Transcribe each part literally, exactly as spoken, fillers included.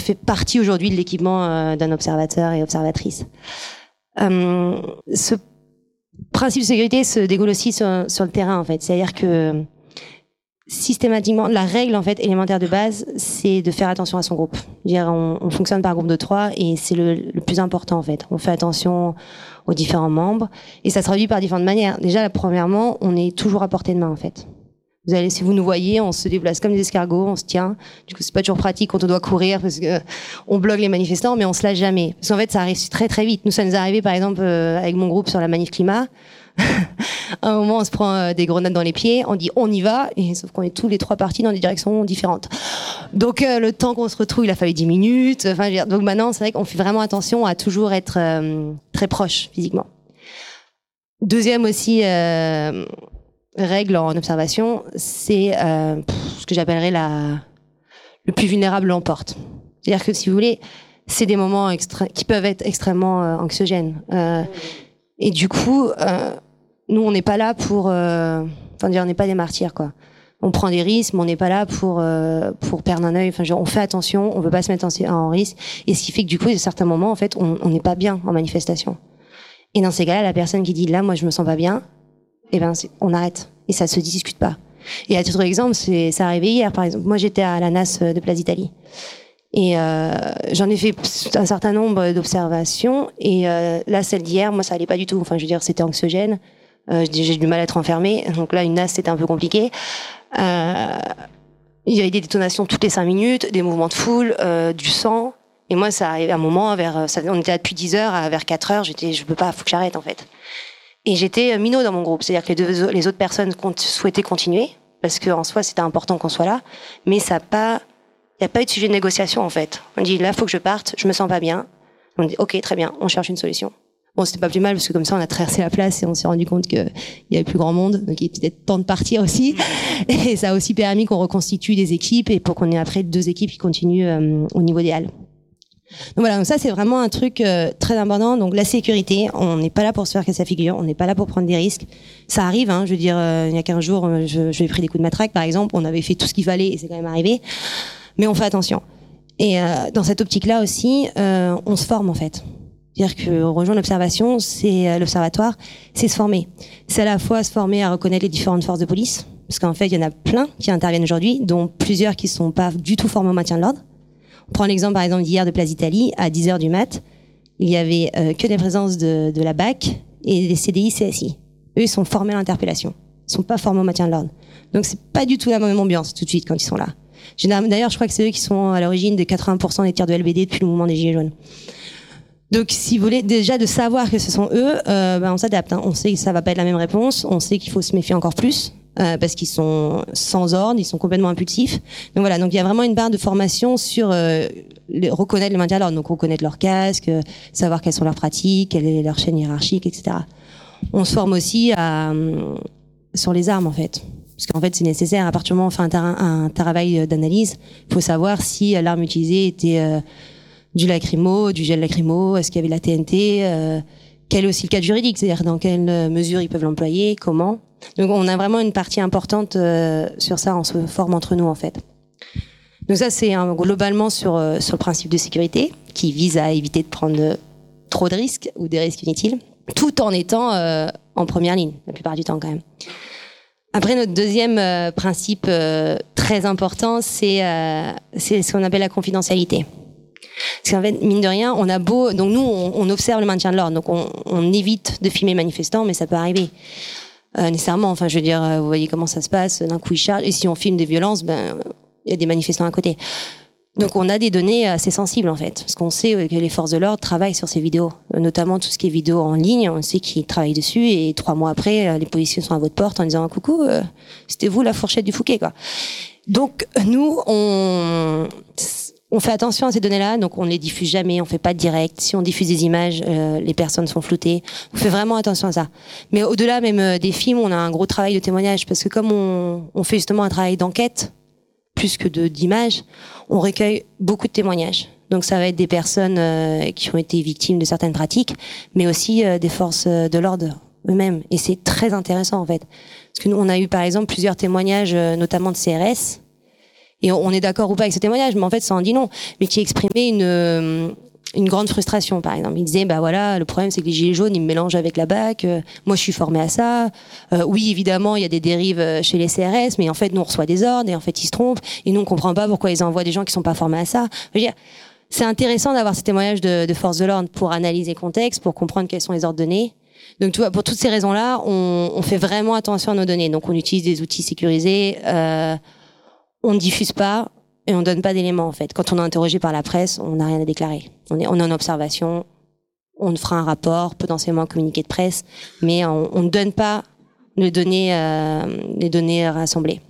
fait partie aujourd'hui de l'équipement euh, d'un observateur et observatrice. Euh, ce principe de sécurité se dégoule aussi sur, sur le terrain, en fait. C'est-à-dire que systématiquement, la règle en fait élémentaire de base, c'est de faire attention à son groupe. Je veux dire, on, on fonctionne par groupe de trois et c'est le, le plus important en fait. On fait attention aux différents membres et ça se traduit par différentes manières. Déjà, premièrement, on est toujours à portée de main en fait. Vous allez, si vous nous voyez, on se déplace comme des escargots, on se tient. Du coup, c'est pas toujours pratique quand on doit courir parce que on bloque les manifestants, mais on se lâche jamais. Parce qu'en fait, ça arrive très très vite. Nous, ça nous est arrivé par exemple euh, avec mon groupe sur la manif climat. À un moment, on se prend euh, des grenades dans les pieds, on dit on y va, et sauf qu'on est tous les trois partis dans des directions différentes. Donc euh, le temps qu'on se retrouve, il a fallu dix minutes. Enfin, je veux dire, donc maintenant, c'est vrai qu'on fait vraiment attention à toujours être euh, très proche physiquement. Deuxième aussi euh, règle en observation, c'est euh, ce que j'appellerais la le plus vulnérable l'emporte. C'est-à-dire que si vous voulez, c'est des moments extré- qui peuvent être extrêmement euh, anxiogènes. Euh, et du coup, euh, nous, on n'est pas là pour, euh, enfin, dire, on n'est pas des martyrs, quoi. On prend des risques, mais on n'est pas là pour euh, pour perdre un œil. Enfin, genre, on fait attention, on veut pas se mettre en, en risque. Et ce qui fait que du coup, à certains moments, en fait, on on n'est pas bien en manifestation. Et dans ces cas-là, la personne qui dit là, moi, je me sens pas bien, eh ben, c'est, on arrête et ça se discute pas. Et à titre d'exemple, c'est ça arrivé hier, par exemple. Moi, j'étais à la N A S de Place d'Italie. Et euh, j'en ai fait un certain nombre d'observations. Et euh, là, celle d'hier, moi, ça allait pas du tout. Enfin, je veux dire, c'était anxiogène. Euh, j'ai du mal à être enfermée. Donc là, une N A S, c'était un peu compliqué. Euh, il y avait des détonations toutes les cinq minutes, des mouvements de foule, euh, du sang. Et moi, ça arrivait à un moment, vers, ça, on était là depuis dix heures, à vers quatre heures, j'étais, je peux pas, faut que j'arrête, en fait. Et j'étais minot dans mon groupe. C'est-à-dire que les, deux, les autres personnes souhaitaient continuer, parce qu'en soi, c'était important qu'on soit là. Mais ça n'a pas, il n'y a pas eu de sujet de négociation, en fait. On dit, là, faut que je parte, je me sens pas bien. On dit, ok, très bien, on cherche une solution. Bon, c'était pas plus mal, parce que comme ça, on a traversé la place et on s'est rendu compte qu'il y avait plus grand monde. Donc, il était peut-être temps de partir aussi. Et ça a aussi permis qu'on reconstitue des équipes et pour qu'on ait après deux équipes qui continuent euh, au niveau des halles. Donc voilà, donc ça c'est vraiment un truc euh, très important. Donc la sécurité, on n'est pas là pour se faire casser la figure, on n'est pas là pour prendre des risques. Ça arrive, hein, je veux dire, euh, il y a quinze jours, je, je lui ai pris des coups de matraque par exemple, on avait fait tout ce qu'il fallait et c'est quand même arrivé. Mais on fait attention. Et euh, dans cette optique-là aussi, euh, on se forme en fait. C'est-à-dire que rejoindre l'observation, c'est euh, l'observatoire, c'est se former. C'est à la fois se former à reconnaître les différentes forces de police, parce qu'en fait il y en a plein qui interviennent aujourd'hui, dont plusieurs qui sont pas du tout formés au maintien de l'ordre. On prend l'exemple par exemple d'hier de Place d'Italie, à dix heures du mat, il y avait euh, que des présences de, de la B A C et des C D I, C S I. Eux, ils sont formés à l'interpellation. Ils sont pas formés au maintien de l'ordre. Donc c'est pas du tout la même ambiance tout de suite quand ils sont là. D'ailleurs, je crois que c'est eux qui sont à l'origine de quatre-vingts pour cent des tirs de L B D depuis le mouvement des Gilets jaunes. Donc, si vous voulez déjà de savoir que ce sont eux, euh, ben, on s'adapte. Hein. On sait que ça va pas être la même réponse. On sait qu'il faut se méfier encore plus. Euh, parce qu'ils sont sans ordre, ils sont complètement impulsifs. Donc voilà, donc il y a vraiment une barre de formation sur euh, les, reconnaître le maintien de l'ordre, donc reconnaître leur casque, euh, savoir quelles sont leurs pratiques, quelle est leur chaîne hiérarchique, et cetera. On se forme aussi à, euh, sur les armes en fait, parce qu'en fait c'est nécessaire. À partir du moment où on fait un, terrain, un travail d'analyse, il faut savoir si l'arme utilisée était euh, du lacrymo, du gel lacrymo, est-ce qu'il y avait de la T N T, euh, quel est aussi le cadre juridique, c'est-à-dire dans quelle mesure ils peuvent l'employer, comment. Donc on a vraiment une partie importante euh, sur ça, on se forme entre nous en fait. Donc ça c'est hein, globalement sur euh, sur le principe de sécurité qui vise à éviter de prendre trop de risques ou des risques inutiles, tout en étant euh, en première ligne la plupart du temps quand même. Après notre deuxième euh, principe euh, très important, c'est euh, c'est ce qu'on appelle la confidentialité. Parce qu'en fait, mine de rien, on a beau, donc nous on, on observe le maintien de l'ordre, donc on, on évite de filmer les manifestants, mais ça peut arriver. Euh, nécessairement, enfin je veux dire, vous voyez comment ça se passe, d'un coup ils chargent, et si on filme des violences, ben il y a des manifestants à côté. Donc on a des données assez sensibles en fait, parce qu'on sait que les forces de l'ordre travaillent sur ces vidéos, notamment tout ce qui est vidéo en ligne, on sait qu'ils travaillent dessus, et trois mois après, les policiers sont à votre porte en disant coucou, euh, c'était vous la fourchette du Fouquet quoi. Donc nous on On fait attention à ces données-là, donc on ne les diffuse jamais, on fait pas de direct. Si on diffuse des images, euh, les personnes sont floutées. On fait vraiment attention à ça. Mais au-delà même euh, des films, on a un gros travail de témoignage, parce que comme on, on fait justement un travail d'enquête, plus que de d'images, on recueille beaucoup de témoignages. Donc ça va être des personnes euh, qui ont été victimes de certaines pratiques, mais aussi euh, des forces de l'ordre eux-mêmes. Et c'est très intéressant en fait. Parce que nous, on a eu par exemple plusieurs témoignages, euh, notamment de C R S, et on est d'accord ou pas avec ce témoignage, mais en fait ça en dit non, mais qui exprimait une une grande frustration, par exemple. Il disait, bah voilà, le problème c'est que les gilets jaunes, ils me mélangent avec la B A C, euh, moi je suis formé à ça, euh, oui évidemment il y a des dérives chez les C R S, mais en fait nous on reçoit des ordres, et en fait ils se trompent, et nous on comprend pas pourquoi ils envoient des gens qui sont pas formés à ça. Je veux dire, c'est intéressant d'avoir ces témoignages de, de forces de l'ordre pour analyser le contexte, pour comprendre quels sont les ordres donnés. Donc tu vois, pour toutes ces raisons-là, on, on fait vraiment attention à nos données, donc on utilise des outils sécurisés, euh, on ne diffuse pas, et on donne pas d'éléments, en fait. Quand on est interrogé par la presse, on n'a rien à déclarer. On est, on est en observation, on fera un rapport, potentiellement un communiqué de presse, mais on, on ne donne pas les données, euh, les données rassemblées.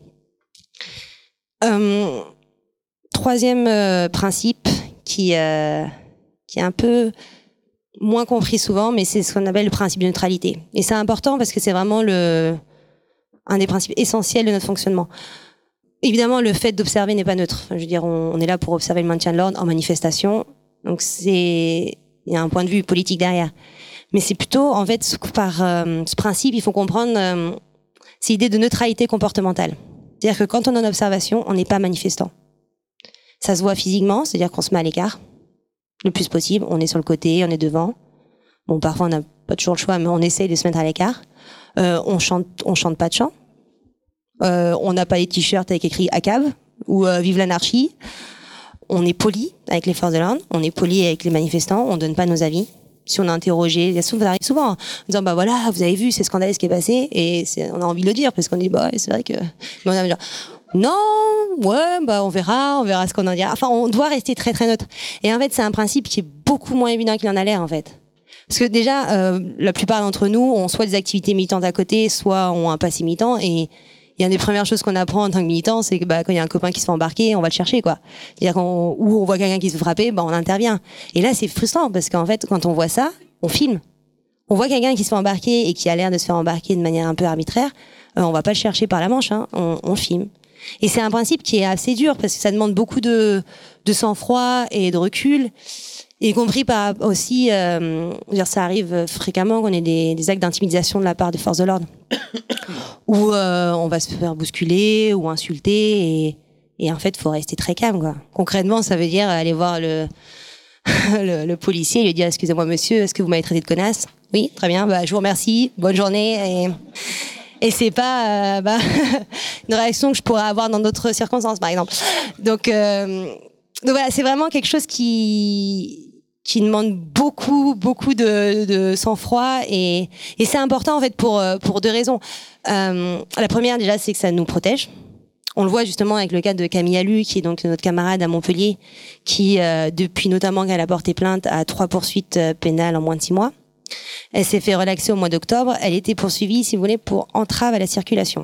Euh, troisième euh, principe qui, euh, qui est un peu moins compris souvent, mais c'est ce qu'on appelle le principe de neutralité. Et c'est important parce que c'est vraiment le, un des principes essentiels de notre fonctionnement. Évidemment, le fait d'observer n'est pas neutre. Je veux dire, on, on est là pour observer le maintien de l'ordre en manifestation. Donc, c'est, il y a un point de vue politique derrière. Mais c'est plutôt, en fait, par euh, ce principe, il faut comprendre, euh, c'est l'idée de neutralité comportementale. C'est-à-dire que quand on est en observation, on n'est pas manifestant. Ça se voit physiquement, c'est-à-dire qu'on se met à l'écart, le plus possible. On est sur le côté, on est devant. Bon, parfois, on n'a pas toujours le choix, mais on essaye de se mettre à l'écart. Euh, on chante, on chante pas de chant. Euh, on n'a pas les t-shirts avec écrit A C A B ou euh, Vive l'anarchie. On est poli avec les forces de l'ordre, on est poli avec les manifestants, on donne pas nos avis. Si on a interrogé, ça arrive souvent en disant bah voilà, vous avez vu, c'est scandaleux ce qui est passé, et c'est, on a envie de le dire parce qu'on dit bah c'est vrai que mais on a dire non, ouais, bah on verra, on verra ce qu'on en dira. Enfin, on doit rester très très neutre. Et en fait, c'est un principe qui est beaucoup moins évident qu'il en a l'air en fait. Parce que déjà, euh, la plupart d'entre nous ont soit des activités militantes à côté, soit ont un passé militant, et il y a une des premières choses qu'on apprend en tant que militant, c'est que bah, quand il y a un copain qui se fait embarquer, on va le chercher, quoi. C'est-à-dire qu'on, ou on voit quelqu'un qui se fait frapper, bah, on intervient. Et là, c'est frustrant parce qu'en fait, quand on voit ça, on filme. On voit quelqu'un qui se fait embarquer et qui a l'air de se faire embarquer de manière un peu arbitraire, euh, on va pas le chercher par la manche, hein, on, on filme. Et c'est un principe qui est assez dur parce que ça demande beaucoup de, de sang-froid et de recul. Y compris par aussi, euh, dire ça arrive fréquemment qu'on ait des, des actes d'intimidation de la part des forces de l'ordre, où euh, on va se faire bousculer ou insulter, et, et en fait, faut rester très calme, quoi. Concrètement, ça veut dire aller voir le le, le policier et lui dire excusez-moi monsieur, est-ce que vous m'avez traité de connasse? Oui, très bien, bah je vous remercie, bonne journée. Et, et c'est pas euh, bah, une réaction que je pourrais avoir dans d'autres circonstances, par exemple. Donc, euh, donc voilà, c'est vraiment quelque chose qui qui demande beaucoup, beaucoup de, de sang-froid, et, et c'est important en fait pour pour deux raisons. Euh, la première déjà, c'est que ça nous protège. On le voit justement avec le cas de Camille Allu, qui est donc notre camarade à Montpellier, qui euh, depuis notamment qu'elle a porté plainte, a trois poursuites pénales en moins de six mois. Elle s'est fait relaxer au mois d'octobre. Elle était poursuivie, si vous voulez, pour entrave à la circulation.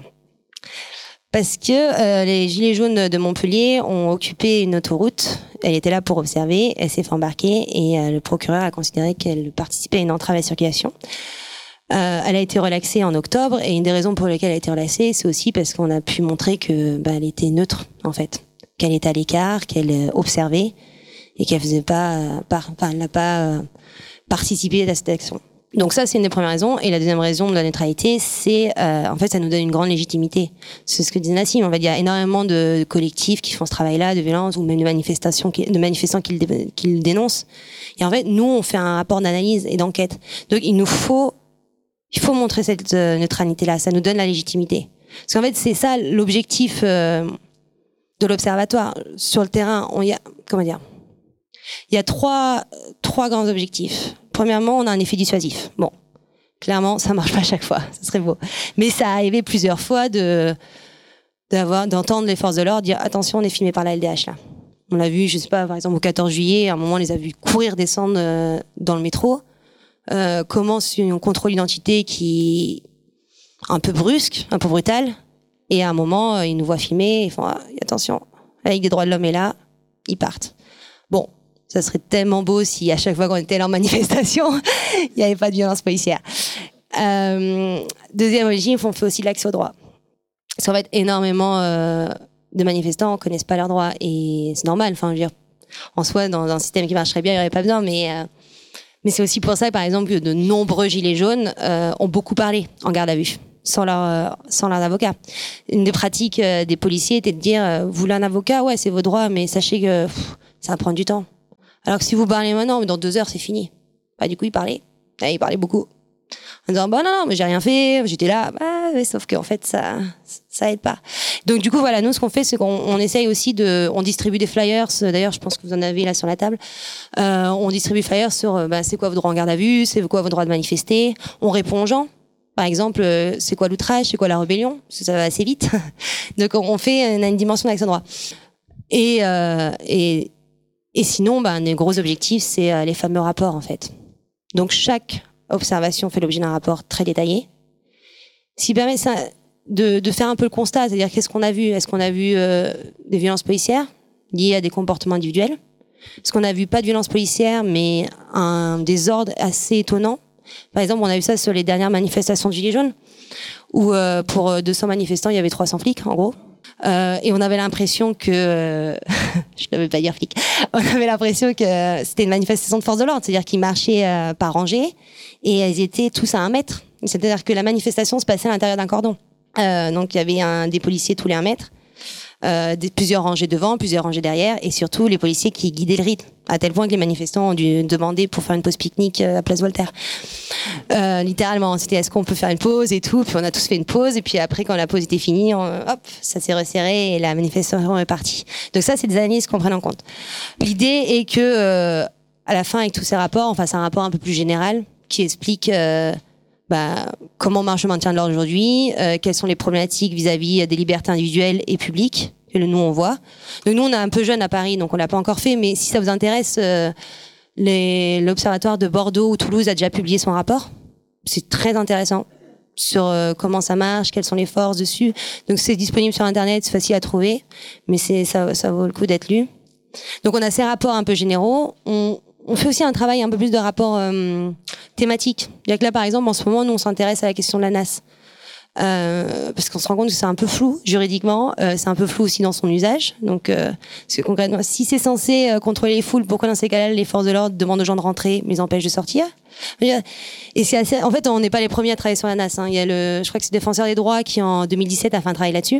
Parce que euh, les Gilets jaunes de Montpellier ont occupé une autoroute. Elle était là pour observer, elle s'est fait embarquer, et euh, le procureur a considéré qu'elle participait à une entrave à la circulation. Euh, elle a été relaxée en octobre, et une des raisons pour lesquelles elle a été relaxée, c'est aussi parce qu'on a pu montrer que bah, elle était neutre, en fait, qu'elle était à l'écart, qu'elle euh, observait, et qu'elle faisait pas, euh, par, enfin, elle n'a pas euh, participé à cette action. Donc ça, c'est une des premières raisons. Et la deuxième raison de la neutralité, c'est euh, en fait, ça nous donne une grande légitimité. C'est ce que disait Nassim. En fait, il y a énormément de collectifs qui font ce travail-là, de violence ou même de manifestations, qui, de manifestants qui le, dé, qui le dénoncent. Et en fait, nous, on fait un rapport d'analyse et d'enquête. Donc, il nous faut, il faut montrer cette euh, neutralité-là. Ça nous donne la légitimité. Parce qu'en fait, c'est ça l'objectif euh, de l'observatoire. Sur le terrain, on y a, comment dire, il y a trois, trois grands objectifs. Premièrement, on a un effet dissuasif. Bon, clairement, ça marche pas à chaque fois, ça serait beau. Mais ça a arrivé plusieurs fois de d'avoir d'entendre les forces de l'ordre dire attention, on est filmé par la L D H là. On l'a vu, je sais pas, par exemple au quatorze juillet, à un moment, on les a vus courir, descendre euh, dans le métro. Euh, commence un contrôle d'identité qui un peu brusque, un peu brutal, et à un moment, euh, ils nous voient filmer, ils font ah, attention, la Ligue des droits de l'homme est là, ils partent. Bon. Ça serait tellement beau si à chaque fois qu'on était là en manifestation, il n'y avait pas de violence policière. Euh, deuxième origine, on fait aussi l'accès au droit. Parce qu'en fait, énormément euh, de manifestants ne connaissent pas leurs droits. Et c'est normal. Enfin, je veux dire, en soi, dans un système qui marcherait bien, il n'y aurait pas besoin. Mais, euh, mais c'est aussi pour ça, par exemple, que de nombreux gilets jaunes euh, ont beaucoup parlé en garde à vue. sans leur, euh, sans leur avocat. Une des pratiques euh, des policiers était de dire euh, vous voulez un avocat, ouais, c'est vos droits, mais sachez que pff, ça va prendre du temps. Alors que si vous parlez maintenant, mais dans deux heures, c'est fini. Bah, du coup, il parlait. Ah, il parlait beaucoup. En disant, bah non, non, mais j'ai rien fait, j'étais là. Bah, ouais, sauf qu'en fait, ça, ça aide pas. Donc, du coup, voilà, nous, ce qu'on fait, c'est qu'on on essaye aussi de, on distribue des flyers. D'ailleurs, je pense que vous en avez là sur la table. Euh, on distribue des flyers sur, bah, c'est quoi vos droits en garde à vue, c'est quoi vos droits de manifester. On répond aux gens. Par exemple, c'est quoi l'outrage, c'est quoi la rébellion, parce que ça va assez vite. Donc, on fait, on a une dimension d'accès droit. Et, euh, et, et sinon, bah, un des gros objectifs, c'est euh, les fameux rapports, en fait. Donc, chaque observation fait l'objet d'un rapport très détaillé. Ce qui permet ça, de, de faire un peu le constat, c'est-à-dire qu'est-ce qu'on a vu? Est-ce qu'on a vu euh, des violences policières liées à des comportements individuels? Est-ce qu'on a vu pas de violences policières, mais un désordre assez étonnant? Par exemple, on a vu ça sur les dernières manifestations de Gilets jaunes, où euh, pour deux cents manifestants, il y avait trois cents flics, en gros. Euh, et on avait l'impression que... Euh, je ne veux pas dire flic. On avait l'impression que c'était une manifestation de force de l'ordre, c'est-à-dire qu'ils marchaient euh, par rangée, et ils étaient tous à un mètre. C'est-à-dire que la manifestation se passait à l'intérieur d'un cordon. Euh, donc il y avait un, des policiers tous les un mètre, euh, des, plusieurs rangées devant, plusieurs rangées derrière, et surtout les policiers qui guidaient le rythme, à tel point que les manifestants ont dû demander pour faire une pause pique-nique à Place Voltaire. Euh, littéralement, c'était est-ce qu'on peut faire une pause et tout, puis on a tous fait une pause, et puis après quand la pause était finie, on, hop, ça s'est resserré et la manifestation est partie. Donc ça, c'est des analyses qu'on prenne en compte. L'idée est que euh, à la fin, avec tous ces rapports, on fasse un rapport un peu plus général qui explique euh, bah, comment marche le maintien de l'ordre aujourd'hui, euh, quelles sont les problématiques vis-à-vis des libertés individuelles et publiques que nous on voit. Donc nous on est un peu jeune à Paris, donc on l'a pas encore fait, mais si ça vous intéresse, euh, les, l'Observatoire de Bordeaux ou Toulouse a déjà publié son rapport. C'est très intéressant sur euh, comment ça marche, quelles sont les forces dessus. Donc c'est disponible sur internet, c'est facile à trouver, mais c'est ça, ça vaut le coup d'être lu. Donc on a ces rapports un peu généraux. On, on fait aussi un travail un peu plus de rapports euh, thématiques. C'est-à-dire que là, par exemple, en ce moment, nous, on s'intéresse à la question de la N A S. Euh, parce qu'on se rend compte que c'est un peu flou juridiquement, euh, c'est un peu flou aussi dans son usage. Donc, euh, parce que concrètement, si c'est censé euh, contrôler les foules, pourquoi dans ces cas-là, les forces de l'ordre demandent aux gens de rentrer, mais les empêchent de sortir? Et c'est assez. En fait, on n'est pas les premiers à travailler sur la N A S. Hein. Il y a le, je crois que c'est le Défenseur des droits qui en deux mille dix-sept a fait un travail là-dessus,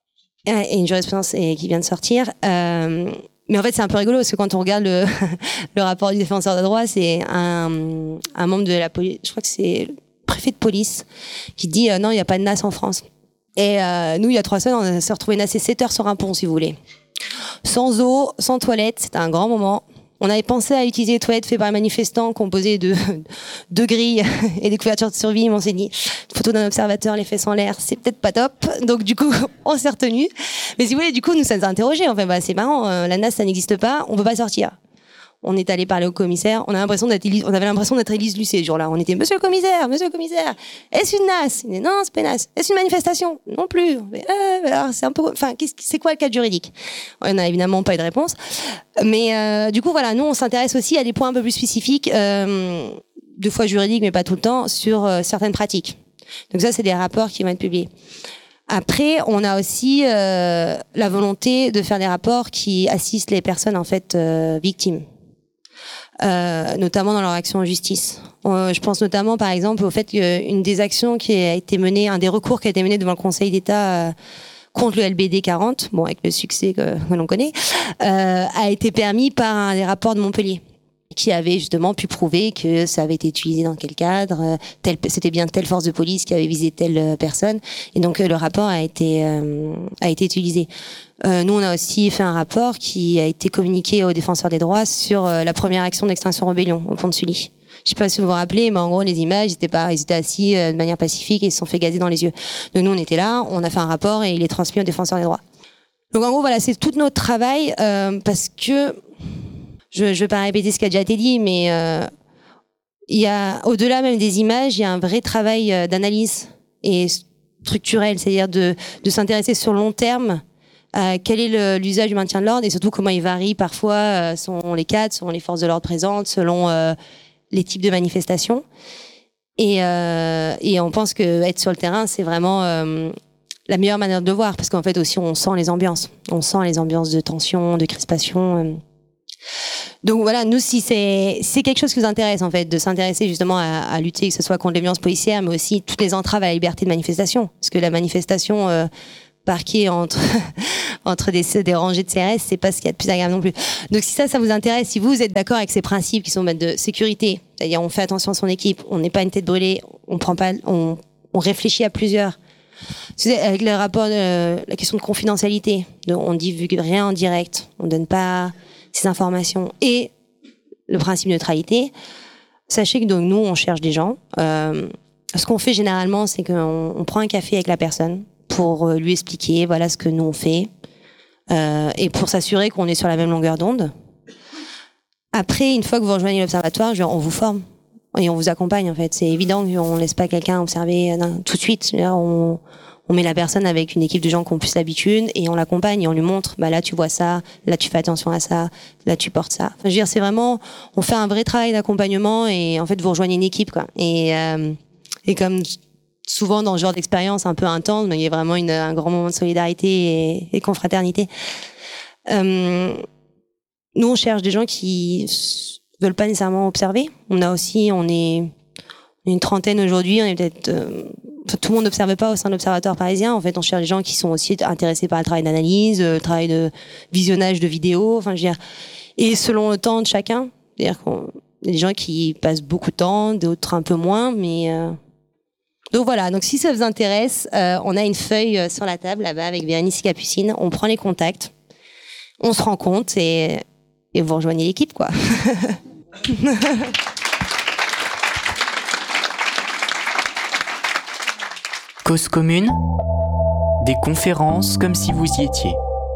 et une jurisprudence qui vient de sortir. Euh, Mais en fait, c'est un peu rigolo parce que quand on regarde le, le rapport du Défenseur des droits, c'est un, un membre de la police, je crois que c'est le préfet de police, qui dit euh, non, il n'y a pas de N A S en France. Et euh, nous, il y a trois semaines, on s'est retrouvé nassé sept heures sur un pont, si vous voulez. Sans eau, sans toilette, c'était un grand moment. On avait pensé à utiliser les toilettes faites par les manifestants, composées de, de grilles et des couvertures de survie, mais on s'est dit, photo d'un observateur, les fesses en l'air, c'est peut-être pas top. Donc du coup, on s'est retenu. Mais si vous voulez, du coup, nous, ça nous a interrogés. Enfin, bah, c'est marrant, euh, la N A S, ça n'existe pas, on peut pas sortir. On est allé parler au commissaire, on a l'impression d'être Élise, on avait l'impression d'être Élise Lucet ce jour-là. On était, monsieur le commissaire, monsieur le commissaire, est-ce une N A S? Il dit, non, c'est pas une N A S. Est-ce une manifestation? Non plus. Mais, euh, alors, c'est un peu, enfin, qu'est-ce, c'est quoi le cadre juridique? On n'a évidemment pas eu de réponse. Mais, euh, du coup, voilà, nous, on s'intéresse aussi à des points un peu plus spécifiques, euh, deux fois juridiques, mais pas tout le temps, sur euh, certaines pratiques. Donc ça, c'est des rapports qui vont être publiés. Après, on a aussi euh, la volonté de faire des rapports qui assistent les personnes, en fait, euh, victimes. Euh, notamment dans leur action en justice. Euh, je pense notamment, par exemple, au fait qu'une des actions qui a été menée, un des recours qui a été mené devant le Conseil d'État euh, contre le L B D quarante, bon, avec le succès que, que l'on connaît, euh, a été permis par un des rapports de Montpellier, qui avait justement pu prouver que ça avait été utilisé dans quel cadre, tel, c'était bien telle force de police qui avait visé telle personne, et donc le rapport a été euh, a été utilisé. Euh, nous, on a aussi fait un rapport qui a été communiqué aux défenseurs des droits sur euh, la première action d'extinction rébellion au pont de Sully. Je sais pas si vous vous rappelez, mais en gros, les images, ils étaient pas, ils étaient assis euh, de manière pacifique et ils se sont fait gazer dans les yeux. Donc nous, on était là, on a fait un rapport et il est transmis aux défenseurs des droits. Donc en gros, voilà, c'est tout notre travail euh, parce que je ne vais pas répéter ce qui a déjà été dit, mais euh, il y a, au-delà même des images, il y a un vrai travail euh, d'analyse et structurel, c'est-à-dire de, de s'intéresser sur le long terme à quel est le, l'usage du maintien de l'ordre et surtout comment il varie parfois euh, selon les cadres, selon les forces de l'ordre présentes, selon euh, les types de manifestations. Et, euh, et on pense que être sur le terrain, c'est vraiment euh, la meilleure manière de le voir, parce qu'en fait aussi on sent les ambiances, on sent les ambiances de tension, de crispation. Euh. Donc voilà, nous, si c'est, c'est quelque chose qui vous intéresse, en fait, de s'intéresser justement à, à lutter, que ce soit contre les violences policières, mais aussi toutes les entraves à la liberté de manifestation. Parce que la manifestation euh, parquée entre, entre des, des rangées de C R S, c'est pas ce qu'il y a de plus agréable non plus. Donc si ça, ça vous intéresse, si vous, vous êtes d'accord avec ces principes qui sont de sécurité, c'est-à-dire on fait attention à son équipe, on n'est pas une tête brûlée, on prend pas, on, on réfléchit à plusieurs. Avec le rapport, de, la question de confidentialité, de, on divulgue rien en direct, on donne pas ces informations, et le principe de neutralité. Sachez que donc nous, on cherche des gens. Euh, ce qu'on fait généralement, c'est qu'on on prend un café avec la personne pour lui expliquer, voilà ce que nous on fait, euh, et pour s'assurer qu'on est sur la même longueur d'onde. Après, une fois que vous rejoignez l'observatoire, genre, on vous forme et on vous accompagne en fait. C'est évident qu'on laisse pas quelqu'un observer tout de suite. On, on met la personne avec une équipe de gens qui ont plus l'habitude et on l'accompagne et on lui montre, bah là tu vois ça, là tu fais attention à ça, là tu portes ça. Enfin, je veux dire, c'est vraiment, on fait un vrai travail d'accompagnement et en fait vous rejoignez une équipe quoi. Et euh, et comme souvent dans ce genre d'expérience un peu intense, mais il y a vraiment une, un grand moment de solidarité et, et confraternité. Euh, nous on cherche des gens qui veulent pas nécessairement observer. On a aussi, on est une trentaine aujourd'hui, on est peut-être, euh, enfin, tout le monde n'observe pas au sein de l'Observatoire parisien. En fait, on cherche des gens qui sont aussi intéressés par le travail d'analyse, le travail de visionnage de vidéos, enfin, je veux dire, et selon le temps de chacun. C'est-à-dire qu'on y a des gens qui passent beaucoup de temps, d'autres un peu moins, mais euh... donc voilà. Donc si ça vous intéresse, euh, on a une feuille sur la table là-bas avec Bérénice et Capucine. On prend les contacts, on se rend compte et et vous rejoignez l'équipe, quoi. Cause commune, des conférences comme si vous y étiez.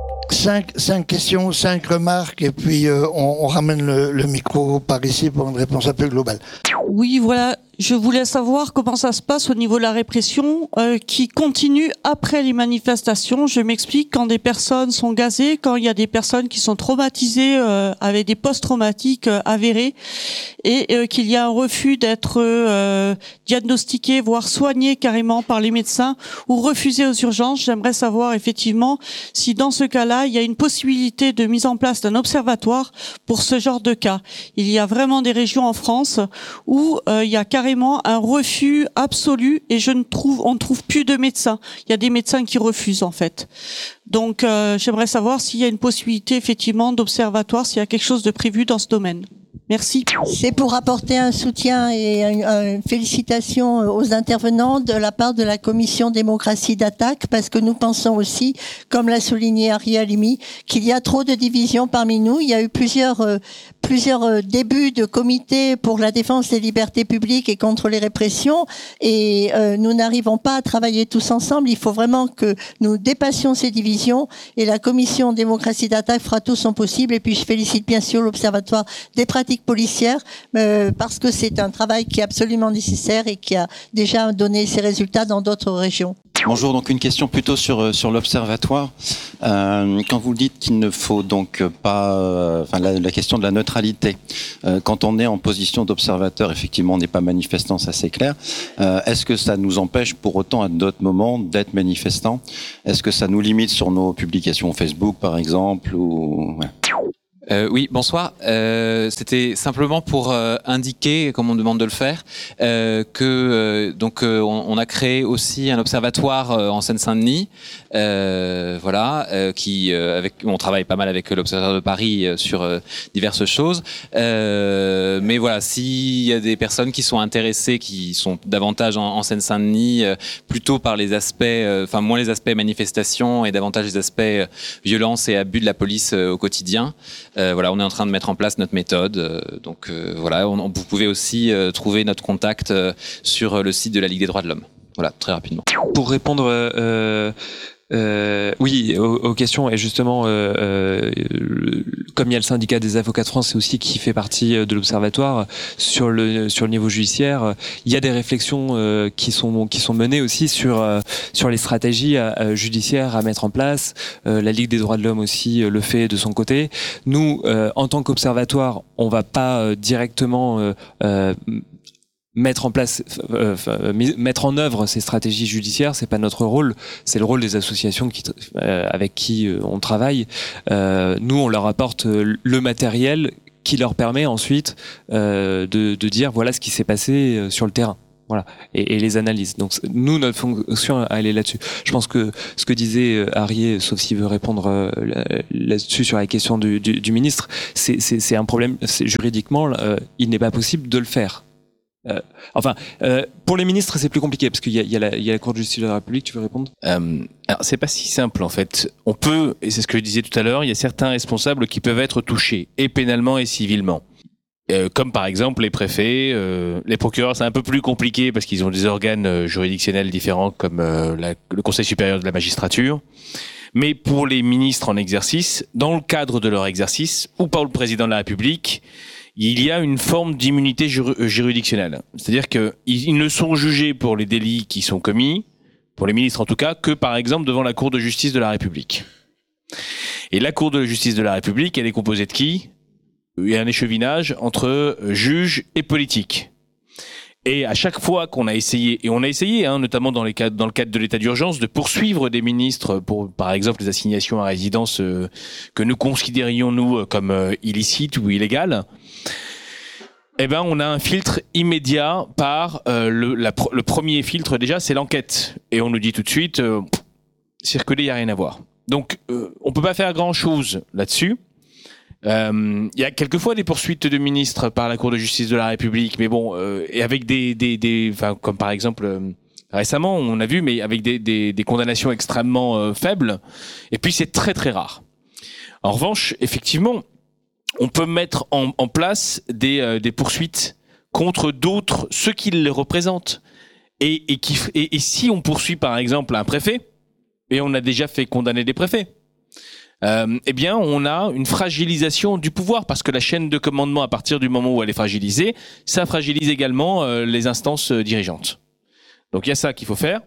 Cinq, cinq questions, cinq remarques, et puis euh, on, on ramène le, le micro par ici pour une réponse un peu globale. Oui, voilà. Je voulais savoir comment ça se passe au niveau de la répression euh, qui continue après les manifestations. Je m'explique, quand des personnes sont gazées, quand il y a des personnes qui sont traumatisées euh, avec des post-traumatiques euh, avérés et euh, qu'il y a un refus d'être euh, diagnostiqué, voire soigné carrément par les médecins ou refusé aux urgences. J'aimerais savoir effectivement si dans ce cas-là, il y a une possibilité de mise en place d'un observatoire pour ce genre de cas. Il y a vraiment des régions en France où euh, il y a carrément un refus absolu et je ne trouve, on ne trouve plus de médecins. Il y a des médecins qui refusent en fait. Donc euh, j'aimerais savoir s'il y a une possibilité effectivement d'observatoire, s'il y a quelque chose de prévu dans ce domaine. Merci. C'est pour apporter un soutien et une, une félicitation aux intervenants de la part de la commission démocratie d'attaque, parce que nous pensons aussi, comme l'a souligné Ariel Halimi, qu'il y a trop de divisions parmi nous. Il y a eu plusieurs euh, plusieurs débuts de comités pour la défense des libertés publiques et contre les répressions, et euh, nous n'arrivons pas à travailler tous ensemble. Il faut vraiment que nous dépassions ces divisions, et la commission démocratie d'attaque fera tout son possible. Et puis je félicite bien sûr l'Observatoire des pratiques policières, euh, parce que c'est un travail qui est absolument nécessaire et qui a déjà donné ses résultats dans d'autres régions. Bonjour, donc une question plutôt sur sur l'observatoire. Euh, quand vous dites qu'il ne faut donc pas, euh, enfin la, la question de la neutralité. Euh, quand on est en position d'observateur, effectivement, on n'est pas manifestant, ça c'est clair. Euh, est-ce que ça nous empêche pour autant à d'autres moments d'être manifestant? Est-ce que ça nous limite sur nos publications Facebook, par exemple, ou ouais. Euh, oui, bonsoir. Euh, c'était simplement pour euh, indiquer, comme on me demande de le faire, euh, que euh, donc euh, on, on a créé aussi un observatoire euh, en Seine-Saint-Denis, euh, voilà, euh, qui euh, avec on travaille pas mal avec l'Observatoire de Paris euh, sur euh, diverses choses. Euh, mais voilà, s'il y a des personnes qui sont intéressées, qui sont davantage en, en Seine-Saint-Denis, euh, plutôt par les aspects, euh, enfin moins les aspects manifestations et davantage les aspects euh, violence et abus de la police euh, au quotidien. Euh, voilà, on est en train de mettre en place notre méthode. Euh, donc euh, voilà, on, vous pouvez aussi euh, trouver notre contact euh, sur le site de la Ligue des droits de l'homme. Voilà, très rapidement. Pour répondre, euh, euh, oui, aux, aux questions, et justement, euh, euh, comme il y a le syndicat des avocats de France aussi qui fait partie de l'observatoire sur le sur le niveau judiciaire, il y a des réflexions euh, qui sont qui sont menées aussi sur euh, sur les stratégies euh, judiciaires à mettre en place. Euh, la Ligue des droits de l'homme aussi euh, le fait de son côté. Nous, euh, en tant qu'observatoire, on va pas euh, directement euh, euh, mettre en place, euh, mettre en œuvre ces stratégies judiciaires, c'est pas notre rôle, c'est le rôle des associations qui, euh, avec qui euh, on travaille. Euh, nous, on leur apporte le matériel qui leur permet ensuite euh, de, de dire voilà ce qui s'est passé sur le terrain. Voilà, et, et les analyses. Donc nous, notre fonction, elle est là-dessus. Je pense que ce que disait Arié, sauf s'il veut répondre euh, là-dessus sur la question du, du, du ministre, c'est, c'est, c'est un problème. C'est, juridiquement, euh, il n'est pas possible de le faire. Euh, enfin, euh, pour les ministres, c'est plus compliqué parce qu'il y a, il y a, la, il y a la Cour de justice de la République. Tu veux répondre ? euh, Alors, c'est pas si simple en fait. On peut, et c'est ce que je disais tout à l'heure, il y a certains responsables qui peuvent être touchés, et pénalement et civilement. Euh, comme par exemple les préfets, euh, les procureurs, c'est un peu plus compliqué parce qu'ils ont des organes euh, juridictionnels différents comme euh, la, le Conseil supérieur de la magistrature. Mais pour les ministres en exercice, dans le cadre de leur exercice, ou par le président de la République, il y a une forme d'immunité jur- juridictionnelle. C'est-à-dire qu'ils ils ne sont jugés pour les délits qui sont commis, pour les ministres en tout cas, que par exemple devant la Cour de justice de la République. Et la Cour de justice de la République, elle est composée de qui ? Il y a un échevinage entre juges et politiques. Et à chaque fois qu'on a essayé, et on a essayé, hein, notamment dans, les cadres, dans le cadre de l'état d'urgence, de poursuivre des ministres pour, par exemple, les assignations à résidence euh, que nous considérions, nous, comme euh, illicites ou illégales, eh ben, on a un filtre immédiat par euh, le, la, le premier filtre, déjà, c'est l'enquête. Et on nous dit tout de suite, euh, circuler, il n'y a rien à voir. Donc, euh, on peut pas faire grand-chose là-dessus. Il euh, y a quelquefois des poursuites de ministres par la Cour de justice de la République, mais bon, euh, et avec des, des, des, enfin, comme par exemple euh, récemment, on a vu, mais avec des, des, des condamnations extrêmement euh, faibles. Et puis c'est très très rare. En revanche, effectivement, on peut mettre en, en place des, euh, des poursuites contre d'autres, ceux qui les représentent. Et, et, qui, et, et si on poursuit par exemple un préfet, et on a déjà fait condamner des préfets. Euh, eh bien, on a une fragilisation du pouvoir parce que la chaîne de commandement, à partir du moment où elle est fragilisée, ça fragilise également euh, les instances euh, dirigeantes. Donc, il y a ça qu'il faut faire.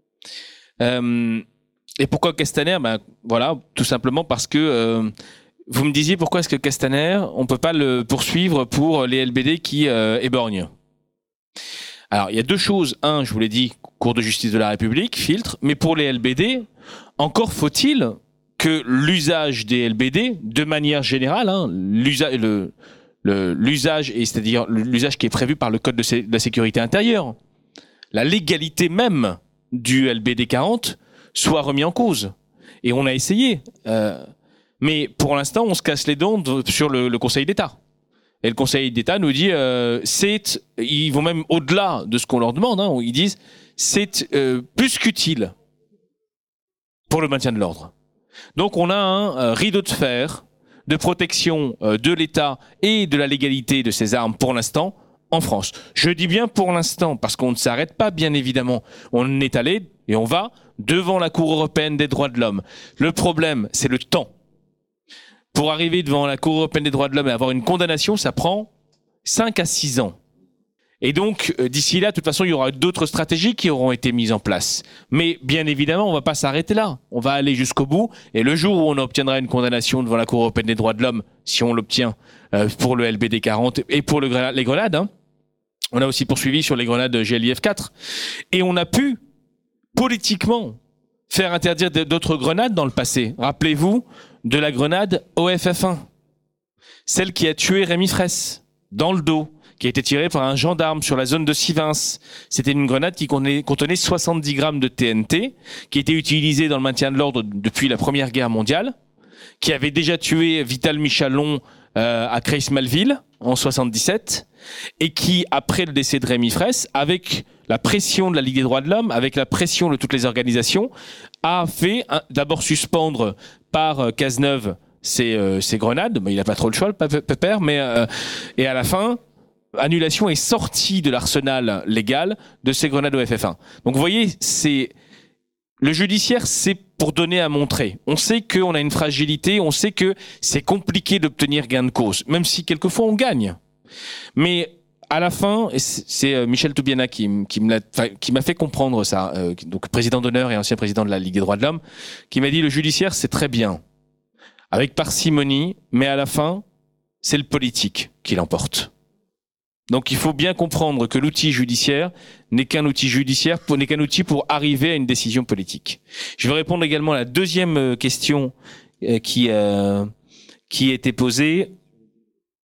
Euh, et pourquoi Castaner ? Ben voilà, tout simplement parce que euh, vous me disiez pourquoi est-ce que Castaner, on peut pas le poursuivre pour les L B D qui euh, éborgnent. Alors, il y a deux choses. Un, je vous l'ai dit, Cour de justice de la République, filtre. Mais pour les L B D, encore faut-il que l'usage des L B D, de manière générale, hein, l'usage, le, le, l'usage, et c'est-à-dire l'usage qui est prévu par le Code de, sé- de la sécurité intérieure, la légalité même du L B D quarante soit remis en cause. Et on a essayé. Euh, mais pour l'instant, on se casse les dents de, sur le, le Conseil d'État. Et le Conseil d'État nous dit, euh, c'est, ils vont même au-delà de ce qu'on leur demande, hein, ils disent, c'est euh, plus qu'utile pour le maintien de l'ordre. Donc on a un euh, rideau de fer de protection euh, de l'État et de la légalité de ces armes pour l'instant en France. Je dis bien pour l'instant parce qu'on ne s'arrête pas, bien évidemment. On est allé et on va devant la Cour européenne des droits de l'homme. Le problème, c'est le temps. Pour arriver devant la Cour européenne des droits de l'homme et avoir une condamnation, ça prend cinq à six ans. Et donc, euh, d'ici là, de toute façon, il y aura d'autres stratégies qui auront été mises en place. Mais bien évidemment, on ne va pas s'arrêter là. On va aller jusqu'au bout. Et le jour où on obtiendra une condamnation devant la Cour européenne des droits de l'homme, si on l'obtient euh, pour le L B D quarante et pour le, les grenades, hein, on a aussi poursuivi sur les grenades G L I F quatre. Et on a pu, politiquement, faire interdire d'autres grenades dans le passé. Rappelez-vous de la grenade O F F un. Celle qui a tué Rémi Fraisse, dans le dos, qui a été tirée par un gendarme sur la zone de Sivins. C'était une grenade qui contenait soixante-dix grammes de T N T, qui était utilisée dans le maintien de l'ordre depuis la Première Guerre mondiale, qui avait déjà tué Vital Michalon euh, à Creys-Malville en soixante-dix-sept, et qui, après le décès de Rémi Fraisse, avec la pression de la Ligue des droits de l'homme, avec la pression de toutes les organisations, a fait un, d'abord suspendre par euh, Cazeneuve ces, euh, ces grenades. Mais il n'a pas trop le choix, le pépère, mais euh, et à la fin, annulation est sortie de l'arsenal légal de ces grenades O F F un. Donc vous voyez, c'est le judiciaire, c'est pour donner à montrer. On sait qu'on a une fragilité, on sait que c'est compliqué d'obtenir gain de cause, même si quelquefois on gagne. Mais à la fin, c'est Michel Toubiana qui, qui, me l'a, qui m'a fait comprendre ça, euh, donc président d'honneur et ancien président de la Ligue des droits de l'homme, qui m'a dit le judiciaire c'est très bien, avec parcimonie, mais à la fin, c'est le politique qui l'emporte. Donc il faut bien comprendre que l'outil judiciaire n'est qu'un outil judiciaire, pour, n'est qu'un outil pour arriver à une décision politique. Je vais répondre également à la deuxième question euh, qui, euh, qui était posée.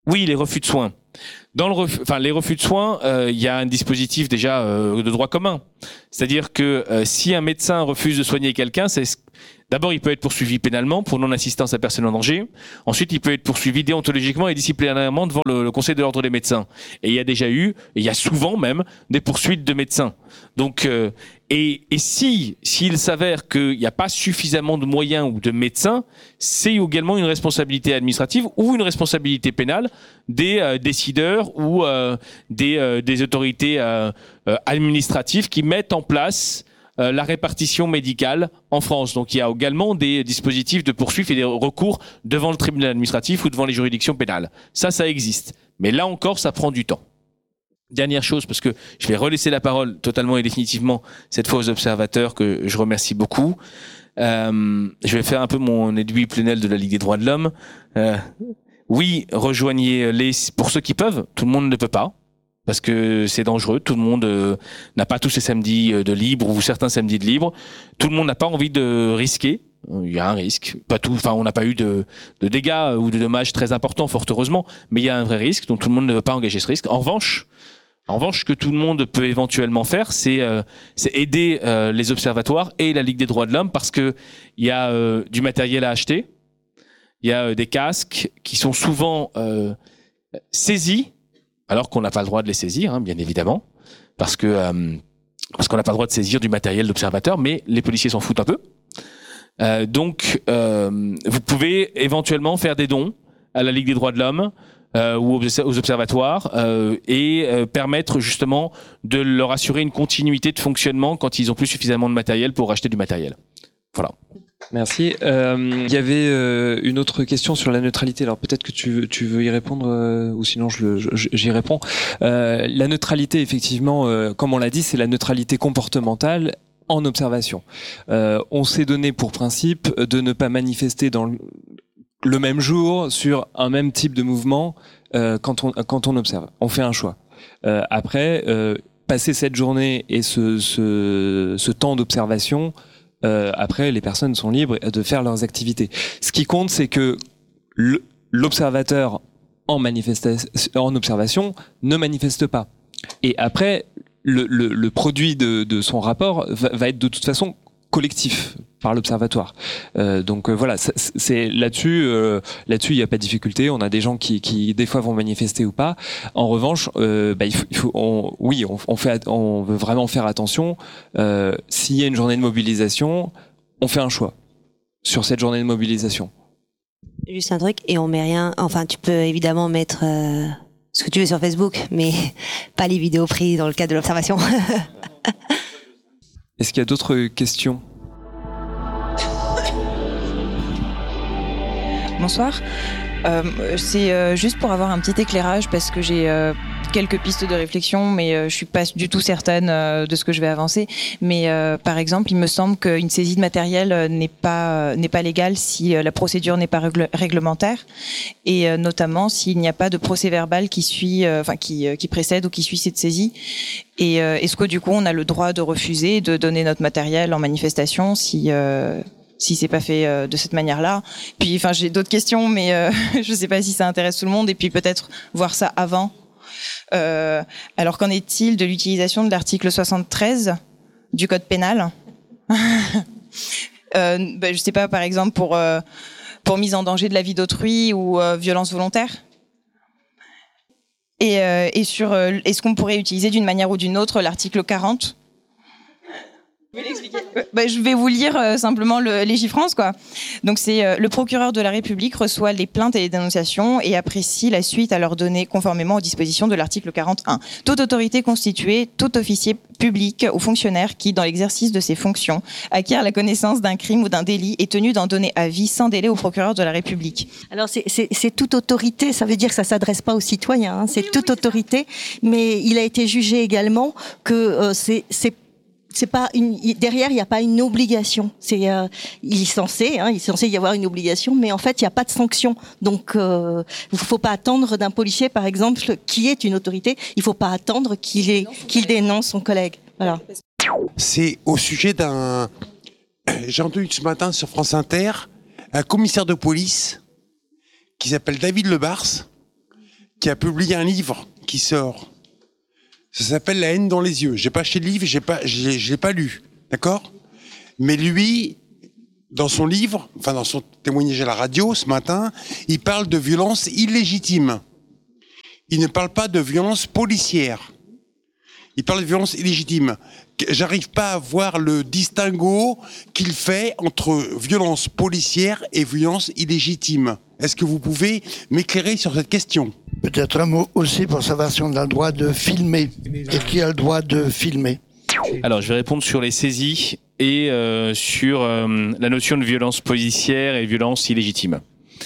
Oui, les refus de soins. Dans le refus, enfin les refus de soins, il euh, y a un dispositif déjà euh, de droit commun. C'est-à-dire que euh, si un médecin refuse de soigner quelqu'un, c'est d'abord il peut être poursuivi pénalement pour non-assistance à personne en danger. Ensuite, il peut être poursuivi déontologiquement et disciplinairement devant le, le Conseil de l'ordre des médecins. Et il y a déjà eu, et il y a souvent même des poursuites de médecins. Donc euh, et, et si s'il s'avère qu'il n'y a pas suffisamment de moyens ou de médecins, c'est également une responsabilité administrative ou une responsabilité pénale des euh, décideurs ou euh, des, euh, des autorités euh, euh, administratives qui mettent en place euh, la répartition médicale en France. Donc il y a également des dispositifs de poursuite et des recours devant le tribunal administratif ou devant les juridictions pénales. Ça, ça existe. Mais là encore, ça prend du temps. Dernière chose, parce que je vais relaisser la parole totalement et définitivement cette fois aux observateurs que je remercie beaucoup. Euh, je vais faire un peu mon Edoui Plenel de la Ligue des droits de l'homme. Euh, oui, rejoignez-les pour ceux qui peuvent. Tout le monde ne peut pas, parce que c'est dangereux. Tout le monde euh, n'a pas tous ses samedis de libre ou certains samedis de libre. Tout le monde n'a pas envie de risquer. Il y a un risque. Pas tout. Enfin, on n'a pas eu de, de dégâts ou de dommages très importants, fort heureusement. Mais il y a un vrai risque, donc tout le monde ne veut pas engager ce risque. En revanche, En revanche, ce que tout le monde peut éventuellement faire, c'est euh, c'est aider euh, les observatoires et la Ligue des droits de l'homme, parce que il y a euh, du matériel à acheter, il y a euh, des casques qui sont souvent euh, saisis, alors qu'on n'a pas le droit de les saisir, hein, bien évidemment, parce que euh, parce qu'on n'a pas le droit de saisir du matériel d'observateur, mais les policiers s'en foutent un peu. Euh, donc, euh, vous pouvez éventuellement faire des dons à la Ligue des droits de l'homme. Euh, ou aux observatoires euh, et euh, permettre justement de leur assurer une continuité de fonctionnement quand ils ont plus suffisamment de matériel pour acheter du matériel. Voilà. Merci. Euh, il y avait euh, une autre question sur la neutralité. Alors peut-être que tu veux, tu veux y répondre euh, ou sinon je, je, j'y réponds. Euh, la neutralité, effectivement, euh, comme on l'a dit, c'est la neutralité comportementale en observation. Euh, on s'est donné pour principe de ne pas manifester dans le le même jour sur un même type de mouvement euh, quand on quand on observe. On fait un choix. Euh, après, euh, passer cette journée et ce ce, ce temps d'observation, euh, après les personnes sont libres de faire leurs activités. Ce qui compte, c'est que le, l'observateur en manifestation, en observation, ne manifeste pas. Et après, le le, le produit de de son rapport va, va être de toute façon collectif par l'observatoire. Euh, donc euh, voilà, c'est, c'est là-dessus, euh, là-dessus il n'y a pas de difficulté. On a des gens qui, qui des fois vont manifester ou pas. En revanche, euh, bah, il faut, il faut on, oui, on, on fait, on veut vraiment faire attention. Euh, s'il y a une journée de mobilisation, on fait un choix sur cette journée de mobilisation. Juste un truc, et on met rien. Enfin, tu peux évidemment mettre euh, ce que tu veux sur Facebook, mais pas les vidéos prises dans le cadre de l'observation. Est-ce qu'il y a d'autres questions ? Bonsoir. Euh, c'est euh, juste pour avoir un petit éclairage parce que j'ai euh, quelques pistes de réflexion, mais euh, je suis pas du tout certaine euh, de ce que je vais avancer. Mais euh, par exemple, il me semble qu'une saisie de matériel euh, n'est pas euh, n'est pas légale si euh, la procédure n'est pas règle- réglementaire, et euh, notamment s'il n'y a pas de procès-verbal qui suit, euh, enfin qui euh, qui précède ou qui suit cette saisie. Et euh, est-ce que du coup, on a le droit de refuser de donner notre matériel en manifestation si euh, si c'est pas fait euh, de cette manière-là. Puis, enfin, j'ai d'autres questions, mais euh, je sais pas si ça intéresse tout le monde. Et puis peut-être voir ça avant. Euh, alors, qu'en est-il de l'utilisation de l'article soixante-treize du Code pénal ? euh, ben, je sais pas, par exemple pour euh, pour mise en danger de la vie d'autrui ou euh, violence volontaire. Et, euh, et sur, euh, est-ce qu'on pourrait utiliser d'une manière ou d'une autre l'article quarante ? Vous pouvez l'expliquer ? Bah, je vais vous lire euh, simplement le, les Légifrance, quoi. Donc c'est euh, le procureur de la République reçoit les plaintes et les dénonciations et apprécie la suite à leur donner conformément aux dispositions de l'article quarante-un. Toute autorité constituée, tout officier public ou fonctionnaire qui, dans l'exercice de ses fonctions, acquiert la connaissance d'un crime ou d'un délit est tenu d'en donner avis sans délai au procureur de la République. Alors c'est, c'est, c'est toute autorité, ça veut dire que ça s'adresse pas aux citoyens, hein, c'est oui, toute oui, autorité, mais il a été jugé également que euh, c'est, c'est c'est pas une, derrière il n'y a pas une obligation, c'est euh, il est censé hein, il est censé y avoir une obligation, mais en fait il n'y a pas de sanction, donc euh, il faut pas attendre d'un policier par exemple qui est une autorité, il faut pas attendre qu'il est qu'il dénonce son collègue. Voilà. C'est au sujet d'un, j'ai entendu ce matin sur France Inter un commissaire de police qui s'appelle David Lebars, qui a publié un livre qui sort. Ça s'appelle La haine dans les yeux. J'ai pas acheté le livre, j'ai pas, j'ai, je l'ai pas lu, d'accord ? Mais lui, dans son livre, enfin dans son témoignage à la radio ce matin, il parle de violence illégitime. Il ne parle pas de violence policière. Il parle de violence illégitime. J'arrive pas à voir le distinguo qu'il fait entre violence policière et violence illégitime. Est-ce que vous pouvez m'éclairer sur cette question ? Peut-être un mot aussi pour savoir si on a le droit de filmer et qui a le droit de filmer. Alors, je vais répondre sur les saisies et euh, sur euh, la notion de violence policière et violence illégitime.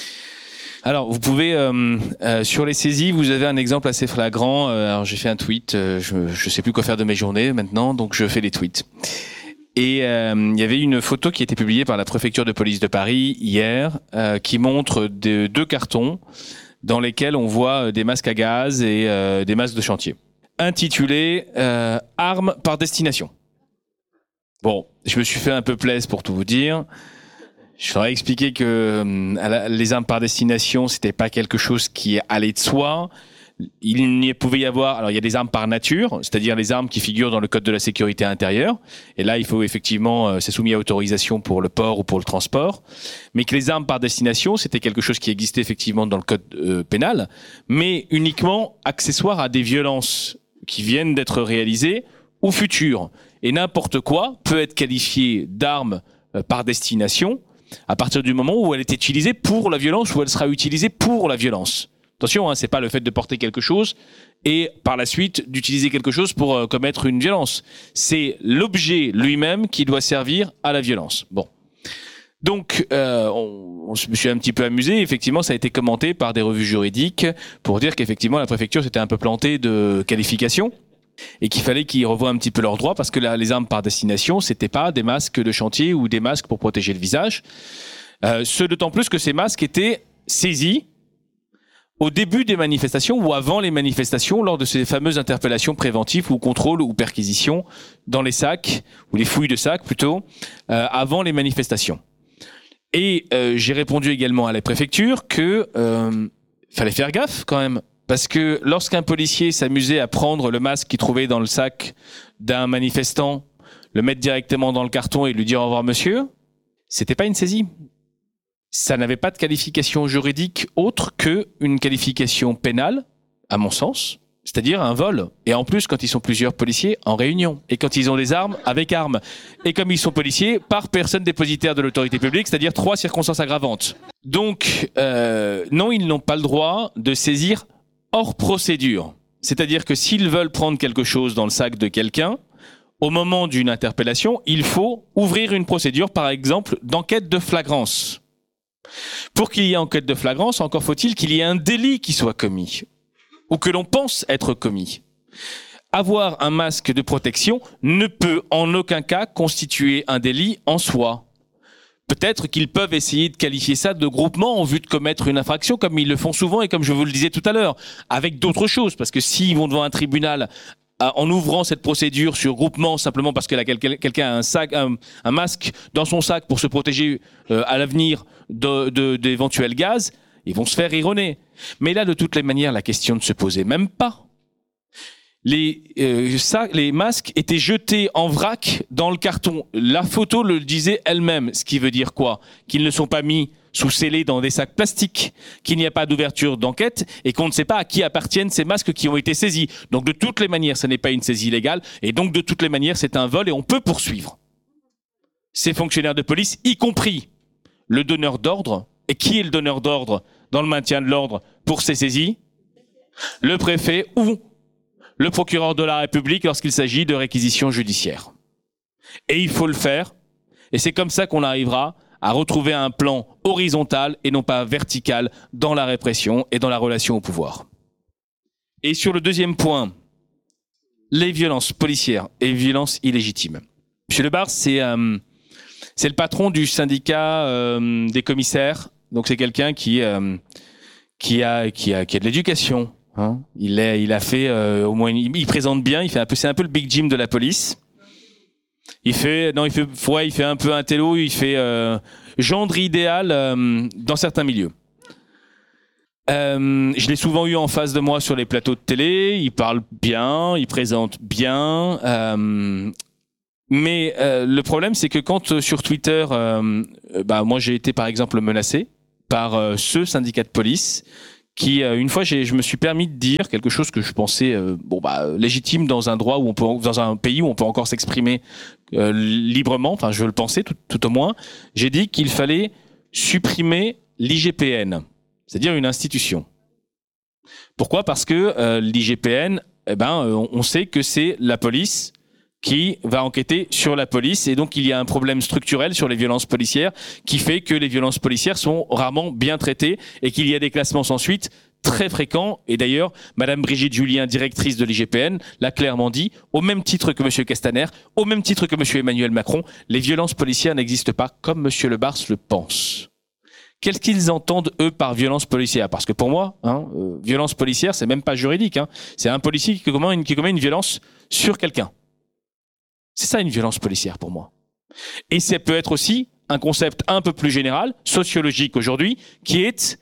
Alors, vous pouvez, euh, euh, sur les saisies, vous avez un exemple assez flagrant. Euh, alors, j'ai fait un tweet, euh, je ne sais plus quoi faire de mes journées maintenant, donc je fais des tweets. Et euh, il y avait une photo qui a été publiée par la préfecture de police de Paris hier, euh, qui montre de, deux cartons dans lesquels on voit des masques à gaz et euh, des masques de chantier, intitulés euh, « Armes par destination ». Bon, je me suis fait un peu plaisir pour tout vous dire. Je voudrais expliquer que euh, les armes par destination, c'était pas quelque chose qui allait de soi. Il n'y pouvait y avoir, alors il y a des armes par nature, c'est-à-dire les armes qui figurent dans le code de la sécurité intérieure. Et là, il faut effectivement, euh, c'est soumis à autorisation pour le port ou pour le transport. Mais que les armes par destination, c'était quelque chose qui existait effectivement dans le code euh, pénal, mais uniquement accessoire à des violences qui viennent d'être réalisées ou futures. Et n'importe quoi peut être qualifié d'arme euh, par destination à partir du moment où elle est utilisée pour la violence, ou elle sera utilisée pour la violence. Attention, hein, c'est pas le fait de porter quelque chose et par la suite d'utiliser quelque chose pour euh, commettre une violence. C'est l'objet lui-même qui doit servir à la violence. Bon. Donc, euh, on, on je me suis un petit peu amusé. Effectivement, ça a été commenté par des revues juridiques pour dire qu'effectivement, la préfecture s'était un peu plantée de qualification et qu'il fallait qu'ils revoient un petit peu leurs droits parce que là, les armes par destination, c'était pas des masques de chantier ou des masques pour protéger le visage. Euh, ce d'autant plus que ces masques étaient saisis au début des manifestations ou avant les manifestations lors de ces fameuses interpellations préventives ou contrôles ou perquisitions dans les sacs, ou les fouilles de sacs plutôt, euh, avant les manifestations. Et euh, j'ai répondu également à la préfecture que euh, fallait faire gaffe quand même. Parce que lorsqu'un policier s'amusait à prendre le masque qu'il trouvait dans le sac d'un manifestant, le mettre directement dans le carton et lui dire au revoir monsieur, c'était pas une saisie. Ça n'avait pas de qualification juridique autre qu'une qualification pénale, à mon sens, c'est-à-dire un vol. Et en plus, quand ils sont plusieurs policiers, en réunion. Et quand ils ont des armes, avec armes. Et comme ils sont policiers, par personne dépositaire de l'autorité publique, c'est-à-dire trois circonstances aggravantes. Donc, euh, non, ils n'ont pas le droit de saisir hors procédure. C'est-à-dire que s'ils veulent prendre quelque chose dans le sac de quelqu'un, au moment d'une interpellation, il faut ouvrir une procédure, par exemple, d'enquête de flagrance. Pour qu'il y ait enquête de flagrance, encore faut-il qu'il y ait un délit qui soit commis, ou que l'on pense être commis. Avoir un masque de protection ne peut en aucun cas constituer un délit en soi. Peut-être qu'ils peuvent essayer de qualifier ça de groupement en vue de commettre une infraction, comme ils le font souvent et comme je vous le disais tout à l'heure, avec d'autres choses, parce que s'ils vont devant un tribunal en ouvrant cette procédure sur groupement simplement parce que là, quelqu'un a un sac, un, un masque dans son sac pour se protéger euh, à l'avenir de, de, d'éventuels gaz, ils vont se faire rironner. Mais là, de toutes les manières, la question ne se posait même pas. Les, euh, sacs, les masques étaient jetés en vrac dans le carton. La photo le disait elle-même, ce qui veut dire quoi ? Qu'ils ne sont pas mis sous scellés dans des sacs plastiques, qu'il n'y a pas d'ouverture d'enquête et qu'on ne sait pas à qui appartiennent ces masques qui ont été saisis. Donc de toutes les manières, ce n'est pas une saisie légale et donc de toutes les manières, c'est un vol et on peut poursuivre ces fonctionnaires de police, y compris le donneur d'ordre. Et qui est le donneur d'ordre dans le maintien de l'ordre pour ces saisies ? Le préfet ou le procureur de la République lorsqu'il s'agit de réquisition judiciaire. Et il faut le faire, et c'est comme ça qu'on arrivera à retrouver un plan horizontal et non pas vertical dans la répression et dans la relation au pouvoir. Et sur le deuxième point, les violences policières et violences illégitimes. Monsieur Lebar, c'est euh, c'est le patron du syndicat euh, des commissaires, donc c'est quelqu'un qui euh, qui a qui a qui a de l'éducation. Hein, il, est, il a fait euh, au moins, il, il présente bien. Il fait un peu, c'est un peu le Big Jim de la police. Il fait, non, il fait, ouais, il fait un peu un télo. Il fait euh, gendre idéal euh, dans certains milieux. Euh, je l'ai souvent eu en face de moi sur les plateaux de télé. Il parle bien, il présente bien. Euh, mais euh, le problème, c'est que quand euh, sur Twitter, euh, bah moi j'ai été par exemple menacé par euh, ce syndicat de police qui, euh, une fois, j'ai, je me suis permis de dire quelque chose que je pensais euh, bon bah légitime dans un droit où on peut, dans un pays où on peut encore s'exprimer euh, librement. Enfin, je le pensais tout, tout au moins. J'ai dit qu'il fallait supprimer l'I G P N. C'est-à-dire une institution. Pourquoi ? Parce que euh, l'I G P N, eh ben, euh, on sait que c'est la police qui va enquêter sur la police, et donc il y a un problème structurel sur les violences policières qui fait que les violences policières sont rarement bien traitées et qu'il y a des classements sans suite très fréquents. Et d'ailleurs, Madame Brigitte Julien, directrice de l'I G P N, l'a clairement dit, au même titre que Monsieur Castaner, au même titre que Monsieur Emmanuel Macron, les violences policières n'existent pas comme Monsieur Le Bars le pense. Qu'est-ce qu'ils entendent, eux, par violence policière ? Parce que pour moi, hein, euh, violence policière, c'est même pas juridique. Hein. C'est un policier qui commet, une, qui commet une violence sur quelqu'un. C'est ça une violence policière pour moi. Et ça peut être aussi un concept un peu plus général, sociologique aujourd'hui, qui est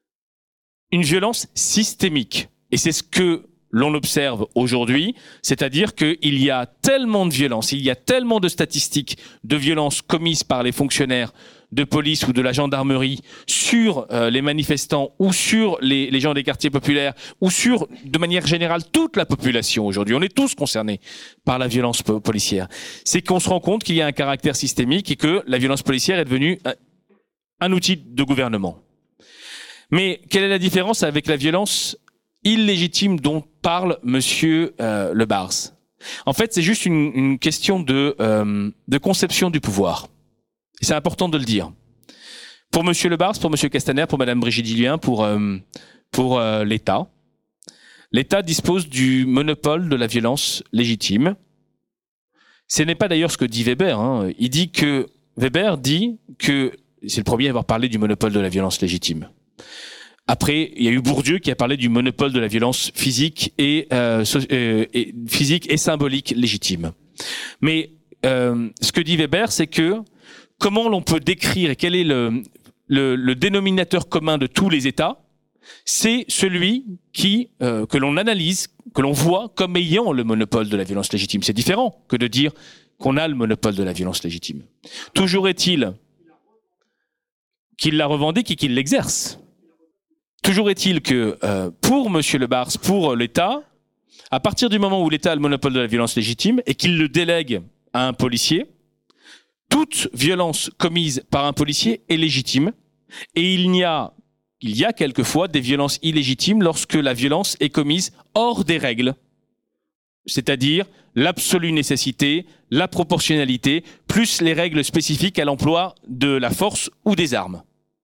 une violence systémique. Et c'est ce que l'on observe aujourd'hui, c'est-à-dire qu'il y a tellement de violence, il y a tellement de statistiques de violences commises par les fonctionnaires de police ou de la gendarmerie sur euh, les manifestants ou sur les, les gens des quartiers populaires ou sur, de manière générale, toute la population aujourd'hui. On est tous concernés par la violence po- policière. C'est qu'on se rend compte qu'il y a un caractère systémique et que la violence policière est devenue un, un outil de gouvernement. Mais quelle est la différence avec la violence illégitime dont parle Monsieur euh, Le Bars ? En fait, c'est juste une, une question de, euh, de conception du pouvoir. C'est important de le dire. Pour Monsieur Le Bars, pour Monsieur Castaner, pour Madame Brigitte Julien, pour, euh, pour euh, l'État, l'État dispose du monopole de la violence légitime. Ce n'est pas d'ailleurs ce que dit Weber. Hein. Il dit que, Weber dit que, c'est le premier à avoir parlé du monopole de la violence légitime. Après, il y a eu Bourdieu qui a parlé du monopole de la violence physique et, euh, so, euh, et physique et symbolique légitime. Mais euh, ce que dit Weber, c'est que comment l'on peut décrire et quel est le, le, le dénominateur commun de tous les États, c'est celui qui euh, que l'on analyse, que l'on voit comme ayant le monopole de la violence légitime. C'est différent que de dire qu'on a le monopole de la violence légitime. Toujours est-il qu'il la revendique et qu'il l'exerce. Toujours est-il que euh, pour Monsieur Le Bars, pour l'État, à partir du moment où l'État a le monopole de la violence légitime et qu'il le délègue à un policier, toute violence commise par un policier est légitime, et il y a, il y a quelquefois des violences illégitimes lorsque la violence est commise hors des règles, c'est-à-dire l'absolue nécessité, la proportionnalité, plus les règles spécifiques à l'emploi de la force ou des armes.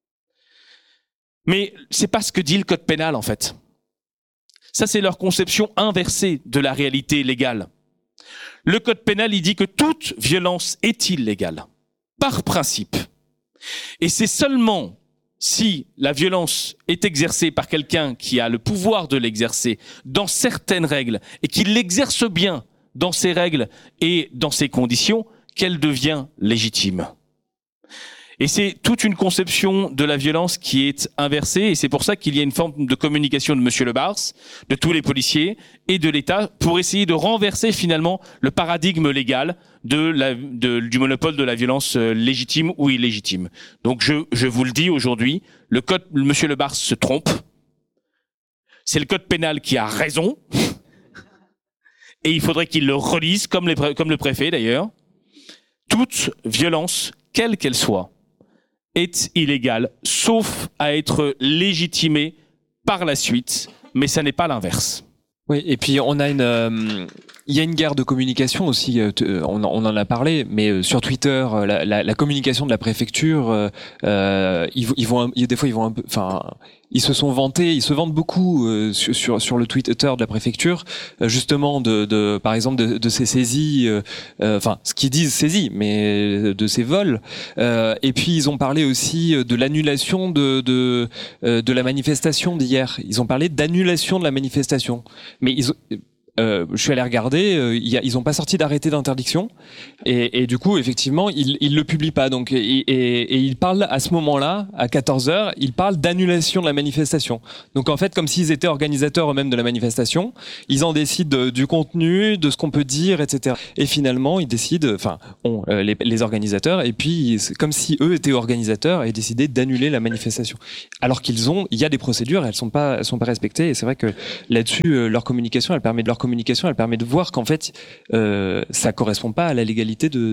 Mais c'est pas ce que dit le code pénal, en fait. Ça, c'est leur conception inversée de la réalité légale. Le code pénal, il dit que toute violence est illégale, par principe. Et c'est seulement si la violence est exercée par quelqu'un qui a le pouvoir de l'exercer dans certaines règles et qui l'exerce bien dans ces règles et dans ces conditions qu'elle devient légitime. Et c'est toute une conception de la violence qui est inversée, et c'est pour ça qu'il y a une forme de communication de Monsieur Le Bars, de tous les policiers et de l'État pour essayer de renverser finalement le paradigme légal de la, de, du monopole de la violence légitime ou illégitime. Donc je, je vous le dis aujourd'hui, le code, Monsieur Le Bars se trompe. C'est le code pénal qui a raison, et il faudrait qu'il le relise comme, les, comme le préfet d'ailleurs. Toute violence, quelle qu'elle soit, est illégale, sauf à être légitimée par la suite, mais ça n'est pas l'inverse. Oui, et puis on a une, euh, il y a une guerre de communication aussi. Euh, on, on en a parlé, mais euh, sur Twitter, la, la, la communication de la préfecture, euh, euh, ils, ils vont, ils, des fois ils vont un peu, enfin, ils se sont vantés, ils se vantent beaucoup euh, sur, sur sur le Twitter de la préfecture, euh, justement de, de, par exemple de, de ces saisies, euh, euh, enfin, ce qu'ils disent saisies, mais de ces vols. Euh, et puis ils ont parlé aussi de l'annulation de de euh, de la manifestation d'hier. Ils ont parlé d'annulation de la manifestation. Mais ils, Euh, je suis allé regarder, euh, y a, ils ont pas sorti d'arrêté d'interdiction et, et du coup effectivement ils ils le publient pas donc et, et, et ils parlent à ce moment-là à quatorze heures ils parlent d'annulation de la manifestation. Donc en fait comme s'ils étaient organisateurs eux-mêmes de la manifestation, ils en décident de, du contenu, de ce qu'on peut dire, et cetera. Et finalement ils décident, enfin on, euh, les, les organisateurs et puis c'est comme si eux étaient organisateurs et décidaient d'annuler la manifestation. Alors qu'ils ont, il y a des procédures, elles sont pas elles sont pas respectées et c'est vrai que là-dessus euh, leur communication elle permet de leur communication, elle permet de voir qu'en fait, euh, ça correspond pas à la légalité de,